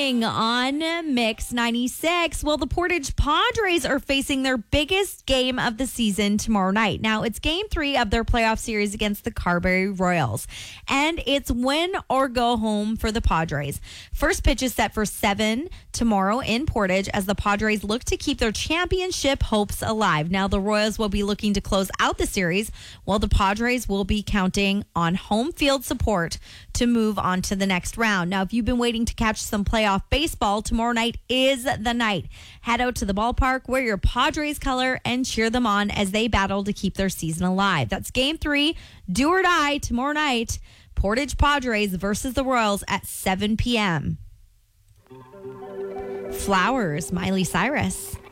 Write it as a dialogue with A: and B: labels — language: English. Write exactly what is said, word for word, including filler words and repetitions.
A: morning on Mix ninety-six. Well, the Portage Padres are facing their biggest game of the season tomorrow night. Now, it's game three of their playoff series against the Carberry Royals, and it's win or go home for the Padres. First pitch is set for seven tomorrow in Portage as the Padres look to keep their championship hopes alive. Now, the Royals will be looking to close out the series, while the Padres will be counting on home field support to move on to the next round. Now, if you've been waiting to catch some playoff baseball, tomorrow night is the night. Head out to the ballpark, wear your Padres color, and cheer them on as they battle to keep their season alive. That's game three, do or die, tomorrow night. Portage Padres versus the Royals at seven p.m. Flowers, Miley Cyrus.